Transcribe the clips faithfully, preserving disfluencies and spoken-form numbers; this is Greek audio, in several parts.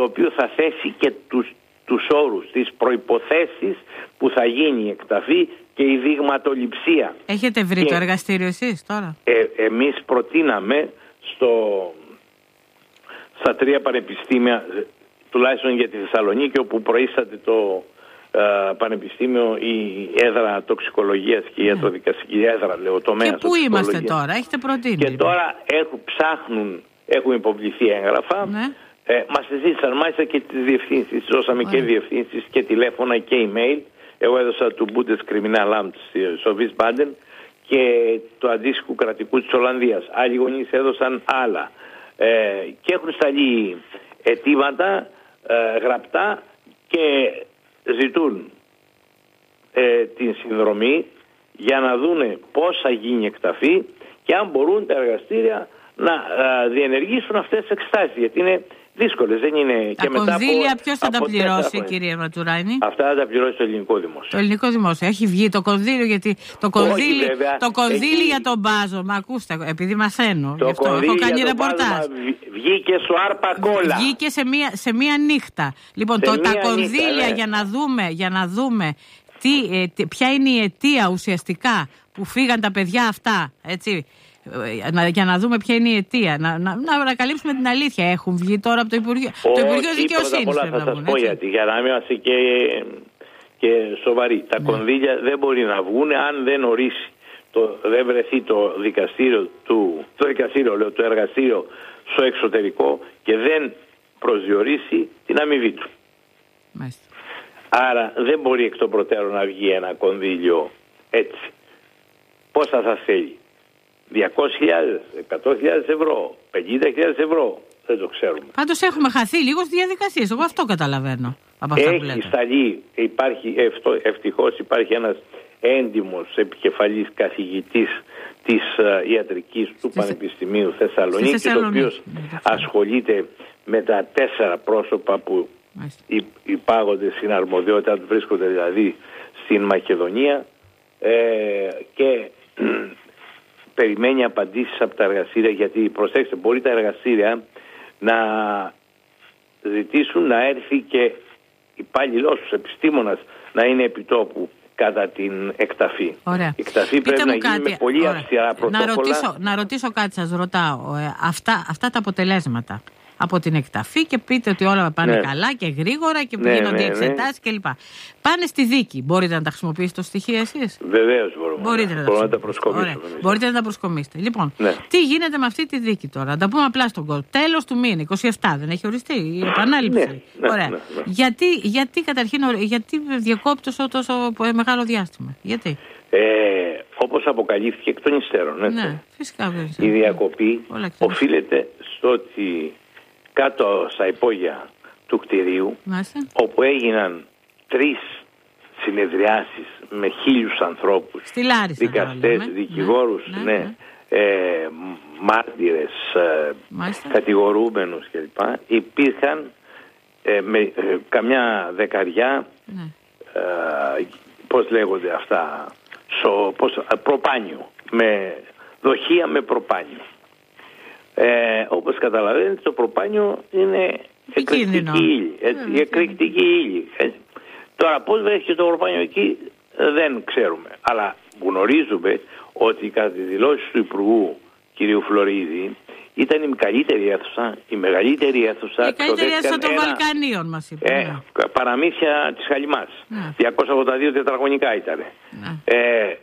οποίο θα θέσει και τους, τους όρους, τις προϋποθέσεις που θα γίνει η εκταφή και η δειγματοληψία. Έχετε βρει και, το εργαστήριο εσείς τώρα? Ε, εμείς προτείναμε στο, στα τρία πανεπιστήμια, τουλάχιστον για τη Θεσσαλονίκη, όπου προείσταται το ε, πανεπιστήμιο, η έδρα τοξικολογίας και η ιατροδικαστική έδρα, λέω, τομέα. Και πού είμαστε τώρα, έχετε προτείνει? Και τώρα έχουν, ψάχνουν, έχουν υποβληθεί έγγραφα. Ναι. Ε, μας ζήτησαν μάλιστα και τις διευθύνσεις, δώσαμε και διευθύνσεις και τηλέφωνα και email. Εγώ έδωσα του Bundeskriminalamt στο Wiesbaden και το αντίστοιχο κρατικού της Ολλανδίας. Άλλοι γονείς έδωσαν άλλα. Ε, και έχουν σταλεί αιτήματα ε, γραπτά και ζητούν ε, την συνδρομή για να δούνε πώς θα γίνει η εκταφή και αν μπορούν τα εργαστήρια να ε, διενεργήσουν αυτές τις εξετάσεις, γιατί είναι δύσκολες, δεν είναι. Τα και κονδύλια ποιος θα τα πληρώσει, κύριε Ματσουράνη? Αυτά θα τα πληρώσει το ελληνικό δημόσιο. Το ελληνικό δημόσιο. Έχει βγει το κονδύλιο, γιατί το κονδύλι, Όχι, βέβαια, το κονδύλι έχει... για τον Μπάζωμα, ακούστε, επειδή μαθαίνω, γι' αυτό έχω κάνει ρεπορτάζ. Βγήκε στο Άρπα Κόλλα. Βγήκε σε μία, σε μία νύχτα. Λοιπόν, το, τα κονδύλια νύχτα, για να δούμε, για να δούμε τι, ε, τι, ποια είναι η αιτία ουσιαστικά που φύγαν τα παιδιά αυτά, έτσι, για να δούμε ποια είναι η αιτία, να, να, να ανακαλύψουμε την αλήθεια. Έχουν βγει τώρα από το Υπουργείο, το Υπουργείο Δικαιοσύνης. Πρώτα απ' όλα θα σας πω γιατί, για να μην είμαστε και, και σοβαροί. Τα ναι. κονδύλια δεν μπορεί να βγουν αν δεν ορίσει, το, δεν βρεθεί το δικαστήριο, του, το δικαστήριο, λέω, το εργαστήριο στο εξωτερικό και δεν προσδιορίσει την αμοιβή του. Μάλιστα. Άρα δεν μπορεί εκ των προτέρων να βγει ένα κονδύλιο έτσι. Πόσα θα θέλει? διακόσιες χιλιάδες, εκατό χιλιάδες ευρώ, πενήντα χιλιάδες ευρώ, δεν το ξέρουμε. Πάντως έχουμε χαθεί λίγο στις διαδικασίες, εγώ αυτό καταλαβαίνω από αυτά που λέτε. Έχει σταλεί, υπάρχει, ευτυχώς υπάρχει ένας έντιμος επικεφαλής καθηγητής της uh, ιατρικής του Στις... Πανεπιστημίου Θεσσαλονίκης, ο οποίος ασχολείται με τα τέσσερα πρόσωπα που υπάγονται στην αρμοδιότητα του, βρίσκονται δηλαδή στην Μακεδονία ε, και περιμένει απαντήσεις από τα εργαστήρια, γιατί προσέξτε, μπορεί τα εργαστήρια να ζητήσουν να έρθει και υπάλληλός τους, επιστήμονας, να είναι επιτόπου κατά την εκταφή. Ωραία. Η εκταφή Πείτε πρέπει να κάτι. γίνει με πολύ Ωραία. αυστηρά πρωτόκολλα. Να ρωτήσω, να ρωτήσω κάτι, σας ρωτάω. Ε, αυτά, αυτά τα αποτελέσματα από την εκταφή, και πείτε ότι όλα πάνε ναι. καλά και γρήγορα και ναι, γίνονται ναι, εξετάσεις ναι. κλπ. Πάνε στη δίκη. Μπορείτε να τα χρησιμοποιήσετε ως στοιχεία εσείς? Βεβαίως μπορούμε. Μπορείτε να, μπορούμε να τα προσκομίσουμε. Μπορείτε να τα προσκομίσετε. Λοιπόν, ναι. τι γίνεται με αυτή τη δίκη τώρα? Να τα πούμε απλά στον κόσμο. Τέλος του μήνα, είκοσι επτά, δεν έχει οριστεί η επανάληψη? Ναι, ναι, Ωραία. Ναι, ναι. Γιατί, γιατί καταρχήν, γιατί διακόπτει τόσο μεγάλο διάστημα? Γιατί? Ε, όπως αποκαλύφθηκε εκ των υστέρων. Ναι, φυσικά. Η διακοπή οφείλεται στο ότι κάτω στα υπόγεια του κτηρίου, Μάλιστα. όπου έγιναν τρεις συνεδριάσεις με χίλιους ανθρώπους, Λάρισα, δικαστές, δικηγόρους, ναι, ναι, ναι. Ε, μάρτυρες, ε, κατηγορούμενους κλπ. Υπήρχαν ε, με, ε, καμιά δεκαριά, ναι. ε, πώς λέγονται αυτά, σο, πώς, προπάνιο, με δοχεία με προπάνιο. Ε, όπως καταλαβαίνετε, το προπάνιο είναι εκρηκτική ύλη, έτσι, yeah, εκρηκτική ύλη. Έτσι. Τώρα πώς βρέθηκε το προπάνιο εκεί δεν ξέρουμε, αλλά γνωρίζουμε ότι κατά τη δηλώση του Υπουργού κ. Φλωρίδη ήταν η καλύτερη αίθουσα, η μεγαλύτερη αίθουσα. Η καλύτερη αίθουσα των Βαλκανίων μας είπε. Ε, ναι. Παραμύθια της Χαλιμάς. Ναι. διακόσια ογδόντα δύο τετραγωνικά ήταν. Ναι. Ε, ε,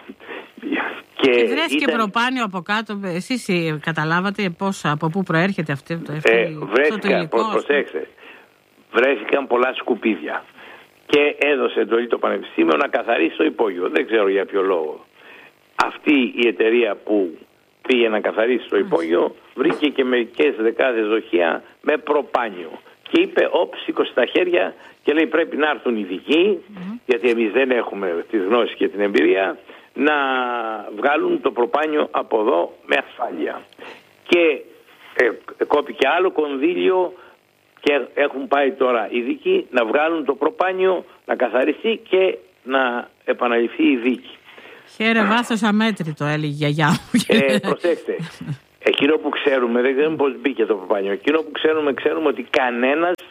και και βρέθηκε ήταν... προπάνιο από κάτω. Εσείς καταλάβατε πώς, από πού προέρχεται αυτό, αυτό, ε, βρέθηκα, αυτό το υλικό? Προσέξτε, βρέθηκαν πολλά σκουπίδια και έδωσε εντολή το Πανεπιστήμιο να καθαρίσει το υπόγειο. Δεν ξέρω για ποιο λόγο. Αυτή η εταιρεία που πήγε να καθαρίσει το υπόγειο βρήκε και μερικές δεκάδες δοχεία με προπάνιο. Και είπε, όπ, σήκωσε τα χέρια και λέει πρέπει να έρθουν οι ειδικοί, mm-hmm. γιατί εμείς δεν έχουμε τη γνώση και την εμπειρία, να βγάλουν το προπάνιο από εδώ με ασφάλεια. Και ε, κόπηκε άλλο κονδύλιο και έχουν πάει τώρα οι ειδικοί να βγάλουν το προπάνιο, να καθαριστεί και να επαναληφθεί η δίκη. Χαίρε βάθος αμέτρητο, έλεγε η γιαγιά μου. Ε, προσέξτε, εκείνο που ξέρουμε, δεν ξέρουμε πώς μπήκε το προπάνιο, εκείνο που ξέρουμε, ξέρουμε ότι κανένας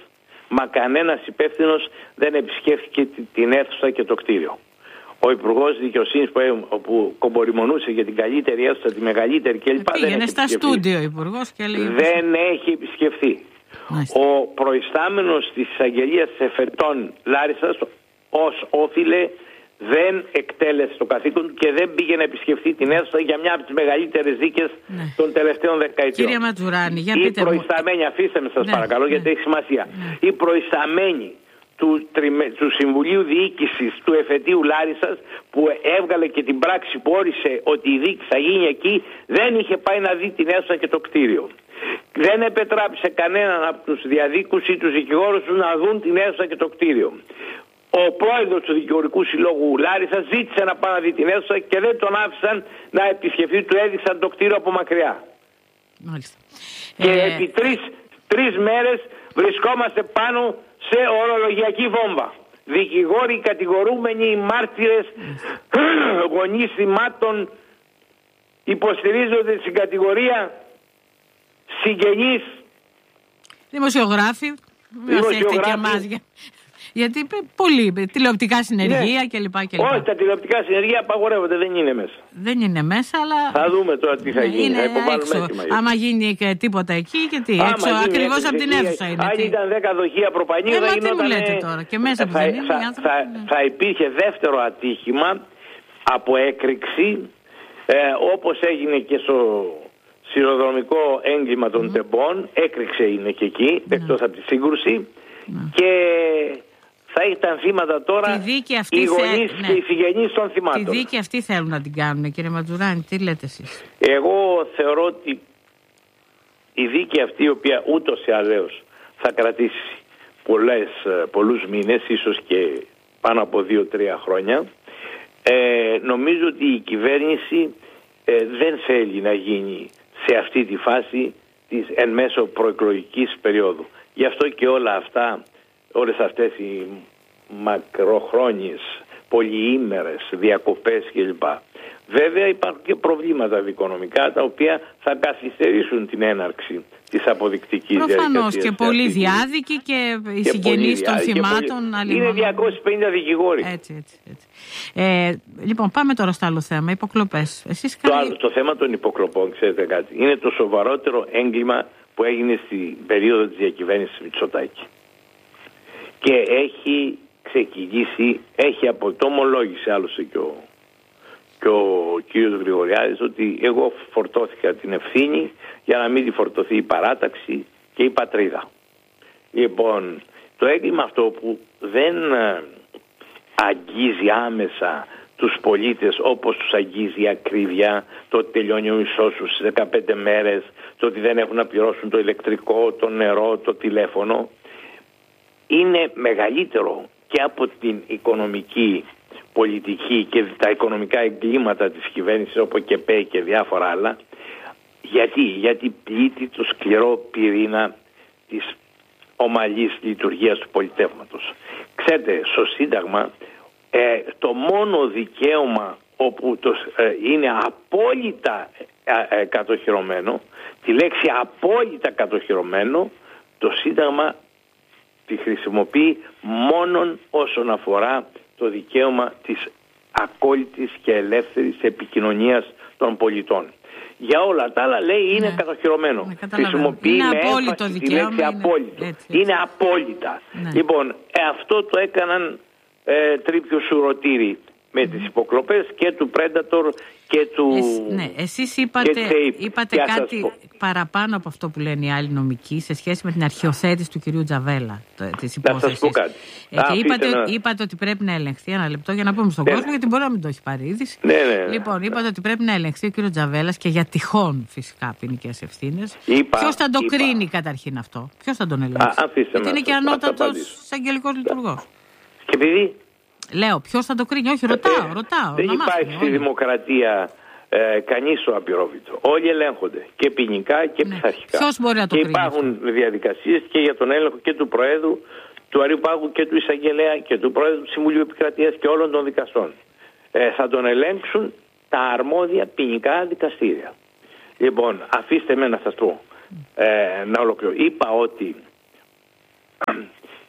μα κανένας υπεύθυνος δεν επισκέφθηκε την αίθουσα και το κτίριο. Ο Υπουργός Δικαιοσύνης που, που κομπορημονούσε για την καλύτερη αίθουσα, τη μεγαλύτερη κλπ. Πήγαινε στα στούντιο ο Υπουργός και έλεγε... Δεν έχει επισκεφθεί. Μάλιστα. Ο προϊστάμενος της εισαγγελίας εφετών Λάρισσας ως όφιλε δεν εκτέλεσε το καθήκον του και δεν πήγε να επισκεφθεί την αίθουσα για μια από τις μεγαλύτερες δίκες ναι. των τελευταίων δεκαετιών. Κύριε Ματζουράνη, για οι πείτε μου... προϊσταμένοι, αφήστε με σας ναι, παρακαλώ ναι. γιατί έχει σημασία. Ναι. Οι προϊσταμένοι του, του Συμβουλίου Διοίκησης του εφετείου Λάρισσας που έβγαλε και την πράξη που όρισε ότι η δίκη θα γίνει εκεί, δεν είχε πάει να δει την αίθουσα και το κτίριο. Δεν επετράπησε κανέναν από τους διαδίκους ή τους δικηγόρους του να δουν την αίθουσα και το κτίριο. Ο πρόεδρος του Δικηγορικού Συλλόγου Λάρισα ζήτησε να πάει να δει την αίθουσα και δεν τον άφησαν να επισκεφθεί, του έδειξαν το κτίριο από μακριά. Μάλιστα. Και ε... επί τρεις, τρεις μέρες βρισκόμαστε πάνω σε ορολογιακή βόμβα. Δικηγόροι, κατηγορούμενοι, μάρτυρες, γονείς θυμάτων υποστηρίζονται στην κατηγορία, συγγενείς, δημοσιογράφοι, δημοσιογράφοι. Γιατί πολύ τηλεοπτικά συνεργεία ναι. κλπ. Όχι, τα τηλεοπτικά συνεργεία απαγορεύονται, δεν είναι μέσα. Δεν είναι μέσα, αλλά. Θα δούμε τώρα τι θα γίνει. Είναι θα έξω. Άμα γίνει και τίποτα εκεί και τι. Άμα έξω, ακριβώς από την αίθουσα είναι. Αν ήταν δέκα δοχεία προπανίου, ε, θα γινόταν. Τι μου λέτε τώρα, και μέσα από θα, την θα, θα, θα, θα υπήρχε δεύτερο ατύχημα από έκρηξη, ε, όπως έγινε και στο σιδηροδρομικό έγκλημα των mm. τεμπών. Έκρηξε είναι και εκεί, mm. εκτός από τη σύγκρουση. Mm. Και θα ήταν θύματα τώρα οι γονείς θε... και οι συγγενείς των θυμάτων. Τη δίκη αυτή θέλουν να την κάνουν, κύριε Ματζουράνη, τι λέτε εσείς? Εγώ θεωρώ ότι η δίκη αυτή, η οποία ούτως ή άλλως θα κρατήσει πολλές, πολλούς μήνες, ίσως και πάνω από δύο-τρία χρόνια, ε, νομίζω ότι η κυβέρνηση ε, δεν θέλει να γίνει σε αυτή τη φάση της εν μέσω προεκλογικής περίοδου. Γι' αυτό και όλα αυτά, όλες αυτές οι μακροχρόνιες, πολυήμερες διακοπές κλπ. Βέβαια υπάρχουν και προβλήματα δικονομικά τα οποία θα καθυστερήσουν την έναρξη της αποδεικτικής διαδικασίας. Προφανώς και πολλοί διάδικοι και οι συγγενείς των θυμάτων. Είναι διακόσιοι πενήντα δικηγόροι. Έτσι, έτσι, έτσι. Ε, λοιπόν, πάμε τώρα στο άλλο θέμα, υποκλοπές. Εσείς το, καλή... άλλο, το θέμα των υποκλοπών, ξέρετε κάτι, είναι το σοβαρότερο έγκλημα που έγινε στην περίοδο της διακυβέρνησης Μητσοτάκη. Και έχει ξεκινήσει, έχει αποτομολόγησε άλλωστε και ο, και ο κύριος Γρηγοριάδης ότι εγώ φορτώθηκα την ευθύνη για να μην τη φορτωθεί η παράταξη και η πατρίδα. Λοιπόν, το έγκλημα αυτό που δεν αγγίζει άμεσα τους πολίτες όπως τους αγγίζει η ακρίβεια, το ότι τελειώνει ο μισθός τους στις δεκαπέντε μέρες, το ότι δεν έχουν να πληρώσουν το ηλεκτρικό, το νερό, το τηλέφωνο, είναι μεγαλύτερο και από την οικονομική πολιτική και τα οικονομικά εγκλήματα της κυβέρνησης όπως και ΠΕ και διάφορα άλλα. Γιατί, γιατί πλήττει το σκληρό πυρήνα της ομαλής λειτουργίας του πολιτεύματος. Ξέρετε, στο Σύνταγμα ε, το μόνο δικαίωμα όπου το, ε, είναι απόλυτα ε, ε, κατοχυρωμένο, τη λέξη απόλυτα κατοχυρωμένο, το Σύνταγμα τη χρησιμοποιεί μόνον όσον αφορά το δικαίωμα της ακόλυτης και ελεύθερης επικοινωνίας των πολιτών. Για όλα τα άλλα λέει είναι ναι. κατοχυρωμένο. Ναι, χρησιμοποιεί είναι με απόλυτο έμφαση δικαίωμα, τη λέξη είναι... απόλυτο. Έτσι, έτσι. Είναι απόλυτα. Ναι. Λοιπόν, ε, αυτό το έκαναν ε, τρίπιο σουρωτήρι με mm. τις υποκλοπές και του Predator και του... Ε, ναι, εσείς είπατε, είπατε κάτι παραπάνω από αυτό που λένε οι άλλοι νομικοί σε σχέση με την αρχιοθέτηση του κυρίου Τζαβέλα της υπόθεσης. Να σας πω κάτι. Ε, και είπατε, να... είπατε ότι πρέπει να ελεγχθεί, ένα λεπτό για να πούμε στον ναι. κόσμο, γιατί μπορεί να μην το έχει πάρει είδηση. Ναι, ναι, ναι. Λοιπόν, είπατε ότι πρέπει να ελεγχθεί ο κύριος Τζαβέλας και για τυχόν φυσικά ποινικές ευθύνες. Ποιος θα το είπα. κρίνει καταρχήν αυτό, ποιος θα τον ελέγξει? Α, γιατί είναι και ανώτατος εισαγγελικός λειτουργός. Και επειδή λέω, ποιος θα το κρίνει? Όχι, ρωτάω, ρωτάω. Δεν υπάρχει στη δημοκρατία ε, κανείς ο απειρόβητο. Όλοι ελέγχονται και ποινικά και ναι. πειθαρχικά. Ποιος μπορεί να το και κρίνει? Υπάρχουν αυτό. διαδικασίες και για τον έλεγχο και του Προέδρου, του Αριουπάγου και του Εισαγγελέα και του Προέδρου του Συμβουλίου Επικρατείας και όλων των δικαστών. Ε, θα τον ελέγξουν τα αρμόδια ποινικά δικαστήρια. Λοιπόν, αφήστε με να σας πω, ε, να ολοκληρώσω. Είπα ότι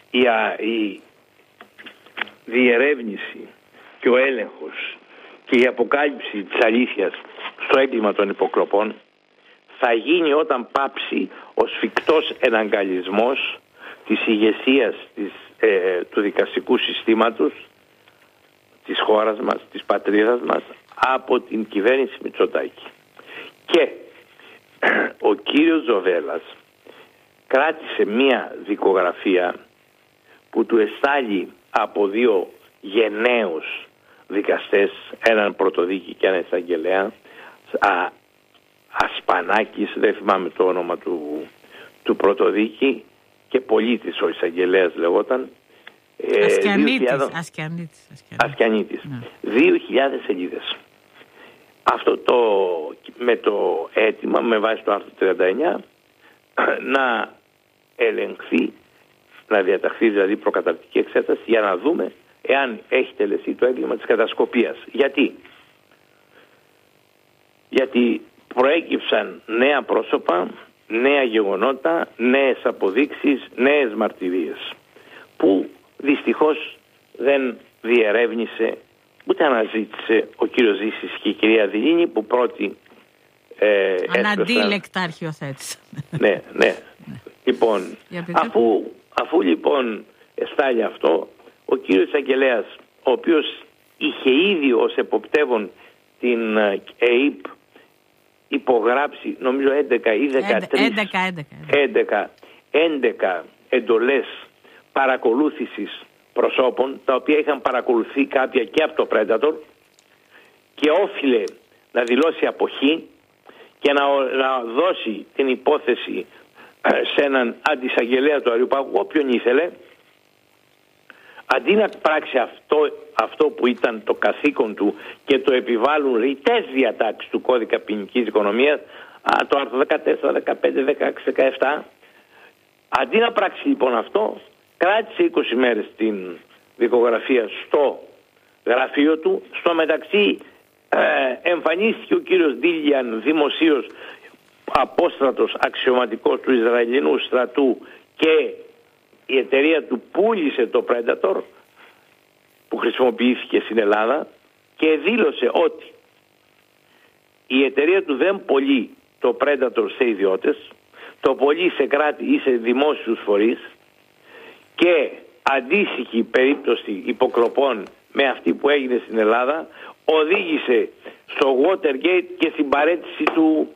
η, η διερεύνηση και ο έλεγχος και η αποκάλυψη της αλήθειας στο έγκλημα των υποκλοπών θα γίνει όταν πάψει ο σφικτός εναγκαλισμός της ηγεσίας της, ε, του δικαστικού συστήματος της χώρας μας, της πατρίδας μας, από την κυβέρνηση Μητσοτάκη. Και ο κύριος Τζαβέλας κράτησε μία δικογραφία που του εστάλει από δύο γενναίους δικαστές, έναν πρωτοδίκη και έναν εισαγγελέα, α, Ασπανάκης, δεν θυμάμαι το όνομα του, του πρωτοδίκη, και πολίτης ο εισαγγελέας λεγόταν, Ασκιανίτης, Ασκιανίτης, Ασκιανίτης. Ναι. δύο χιλιάδες σελίδες. Αυτό το, με το αίτημα, με βάση το άρθρο τριάντα εννιά, να ελεγχθεί, να διαταχθεί δηλαδή προκαταρκτική εξέταση για να δούμε εάν έχει τελεστεί το έγκλημα της κατασκοπίας. Γιατί? Γιατί προέκυψαν νέα πρόσωπα, νέα γεγονότα, νέες αποδείξεις, νέες μαρτυρίες, που δυστυχώς δεν διερεύνησε ούτε αναζήτησε ο κύριος Ζήσης και η κυρία Δηλίνη, που πρώτη ε, αναντίλεκτα αρχιοθέτησαν. Ναι, ναι. Λοιπόν, αφού, αφού λοιπόν εστάλει αυτό, ο κύριος εισαγγελέας, ο οποίος είχε ήδη ως εποπτεύων την ΕΕΠ υπογράψει νομίζω έντεκα ή δεκατρείς έντεκα, έντεκα εντολές παρακολούθησης προσώπων, τα οποία είχαν παρακολουθεί κάποια και από το Predator, και όφιλε να δηλώσει αποχή και να, να δώσει την υπόθεση σε έναν αντισαγγελέα του Αριουπάγου, όποιον ήθελε, αντί να πράξει αυτό, αυτό που ήταν το καθήκον του και το επιβάλλουν ρητές διατάξεις του κώδικα ποινικής οικονομίας, το άρθρο δεκατέσσερα, δεκαπέντε, δεκαέξι, δεκαεπτά, αντί να πράξει λοιπόν αυτό, κράτησε είκοσι μέρες την δικογραφία στο γραφείο του. Στο μεταξύ ε, εμφανίστηκε ο κύριος Ντίλιαν δημοσίως, απόστρατος αξιωματικός του Ισραηλινού στρατού, και η εταιρεία του πούλησε το Predator που χρησιμοποιήθηκε στην Ελλάδα, και δήλωσε ότι η εταιρεία του δεν πωλεί το Predator σε ιδιώτες, το πωλεί σε κράτη ή σε δημόσιους φορείς, και αντίστοιχη περίπτωση υποκλοπών με αυτή που έγινε στην Ελλάδα οδήγησε στο Watergate και στην παρέτηση του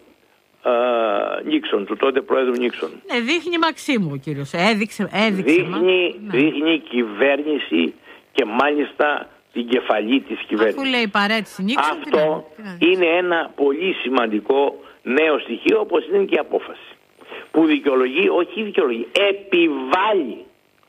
Νίξον, του τότε πρόεδρου Νίξον. Ναι, δείχνει Μαξίμου ο κύριος. Έδειξε, έδειξε δείχνει, ναι. δείχνει κυβέρνηση, και μάλιστα την κεφαλή της κυβέρνησης. Αφού λέει παρέτηση Νίξον. Αυτό είναι ένα πολύ σημαντικό νέο στοιχείο, όπως είναι και η απόφαση, που δικαιολογεί, όχι δικαιολογεί, επιβάλλει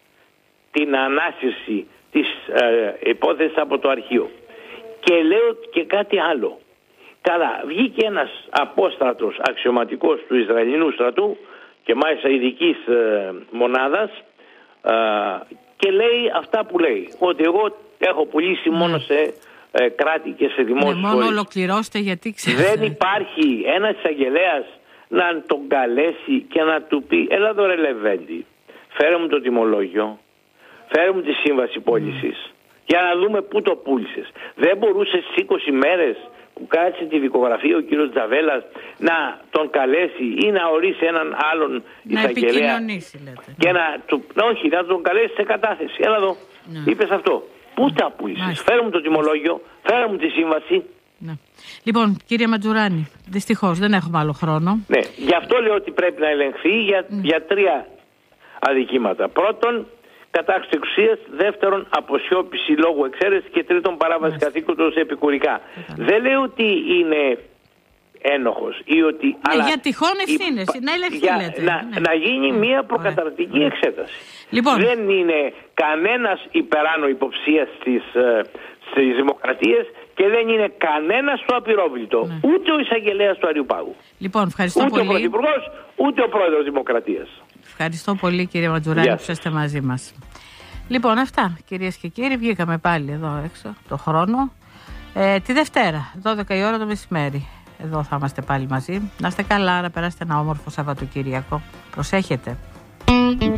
την ανάσυρση της ε, υπόθεσης από το αρχείο. Και λέω και κάτι άλλο. Καλά, βγήκε ένας απόστρατος αξιωματικός του Ισραηλινού στρατού, και μάλιστα ειδικής ε, μονάδας, ε, και λέει αυτά που λέει, ότι εγώ έχω πουλήσει ναι. μόνο σε ε, κράτη και σε δημόσιους ναι, μόνο ολοκληρώστε, γιατί ξέρετε. Δεν υπάρχει ένας εισαγγελέας να τον καλέσει και να του πει, έλα εδώ ρε Λεβέντη, φέρε μου το τιμολόγιο, φέρε μου τη σύμβαση πώλησης, mm. για να δούμε πού το πούλησες. Δεν μπορούσε στις είκοσι μέρες που κάτσε τη δικογραφία ο κύριος Τζαβέλας να τον καλέσει ή να ορίσει έναν άλλον εισαγγελέα. Να επικοινωνήσει, λέτε. Και να του, όχι, να τον καλέσει σε κατάθεση. Έλα εδώ, ναι. είπες αυτό. Πού τα πούλησες? Φέρε μου το τιμολόγιο, φέρε μου τη σύμβαση. Ναι. Λοιπόν, κύριε Ματζουράνη, δυστυχώς δεν έχουμε άλλο χρόνο. Ναι, γι' αυτό λέω ότι πρέπει να ελεγχθεί για, mm. για τρία αδικήματα. Πρώτον, κατάχρηση εξουσίας. Δεύτερον, αποσιώπηση λόγου εξαίρεση. Και τρίτον, παράβαση καθήκοντος επικουρικά. Μάλιστα. Δεν λέω ότι είναι ένοχος ή ότι. Ναι, αλλά για τυχόν ευθύνες, η... να ελεγχθεί, για... λέτε. Να, ναι. να γίνει ναι. μια προκαταρκτική ναι. εξέταση. Λοιπόν. Δεν είναι κανένας υπεράνω υποψίας στις, στις δημοκρατίες, και δεν είναι κανένας στο απειρόβλητο. Ναι. Ούτε ο εισαγγελέας του Αριουπάγου. Λοιπόν, ευχαριστώ ούτε πολύ. Ούτε ο πρωθυπουργός, ούτε ο πρόεδρος Δημοκρατίας. Ευχαριστώ πολύ, κύριε Ματζουράνη, που είστε μαζί μας. Λοιπόν, αυτά, κυρίες και κύριοι. Βγήκαμε πάλι εδώ έξω το χρόνο. Ε, τη Δευτέρα, δώδεκα η ώρα το μεσημέρι. Εδώ θα είμαστε πάλι μαζί. Να είστε καλά, να περάσετε ένα όμορφο Σαββατοκύριακο. Προσέχετε.